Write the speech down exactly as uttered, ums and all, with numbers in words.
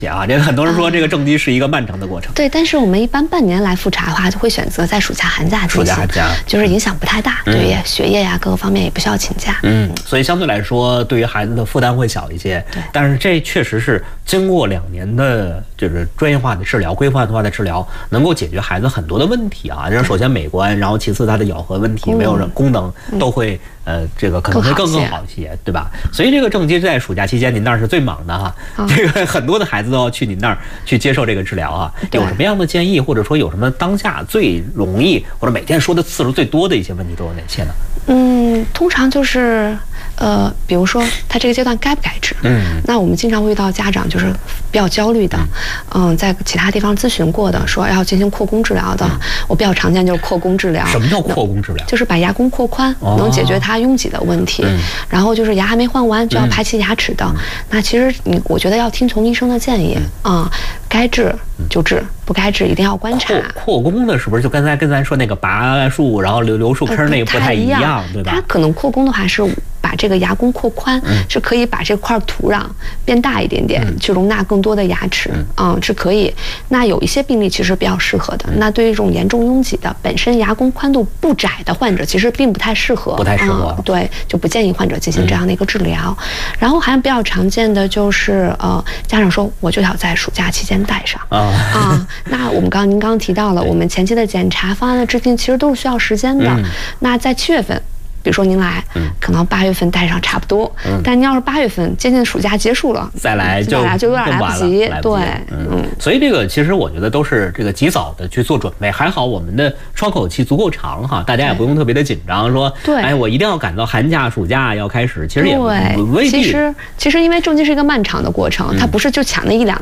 啊，这个很多人说这个正畸是一个漫长的过程。 对，但是我们一般半年来复查的话，就会选择在暑假寒假进行， 暑假寒假就是影响不太大，对于学业呀各个方面也不需要请假。 嗯，所以相对来说，对于孩子的负担会小一些。 对， 但是这确实是经过两年的就是专业化的治疗、规范化的治疗，能够解决孩子很多的问题啊。就是首先美观，然后其次它的咬合问题、没有功能都会呃这个可能会更更好一些，对吧？所以这个正畸在暑假期间，您那儿是最忙的哈。这个很多的孩子都要去您那儿去接受这个治疗啊。有什么样的建议，或者说有什么当下最容易或者每天说的次数最多的一些问题都有哪些呢？ 嗯，通常就是呃，比如说他这个阶段该不该治？嗯，那我们经常会遇到家长就是比较焦虑的，嗯、呃，在其他地方咨询过的，说要进行扩弓治疗的，嗯、我比较常见就是扩弓治疗。 什么叫扩弓治疗？就是把牙弓扩宽，哦、能解决他拥挤的问题。嗯、然后就是牙还没换完就要排齐牙齿的，嗯、那其实你我觉得要听从医生的建议啊、嗯，该治就治，不该治一定要观察。 扩弓的是不是就刚才跟咱说那个拔树然后留留树坑那个不太一样？对吧？ 它可能扩弓的话是把这个牙弓扩宽，嗯、是可以把这块土壤变大一点点，嗯、去容纳更多的牙齿，嗯，嗯，是可以。那有一些病例其实比较适合的，嗯、那对于这种严重拥挤的、本身牙弓宽度不窄的患者，其实并不太适合， 不太适合， 嗯，对，就不建议患者进行这样的一个治疗。嗯、然后还比较常见的就是呃，家长说我就要在暑假期间戴上啊啊。那我们刚刚您刚刚提到了，我们前期的检查方案的制定其实都是需要时间的。嗯、那在七月份，比如说您来，嗯、可能八月份戴上差不多，嗯、但您要是八月份接近暑假结束了， 再来就再来就有点来不及。对， 嗯，嗯所以这个其实我觉得都是这个及早的去做准备。还好我们的窗口期足够长哈，大家也不用特别的紧张，说， 对， 哎，我一定要赶到寒假、暑假要开始，其实也未必。 其实其实因为正畸是一个漫长的过程，它不是就抢那一两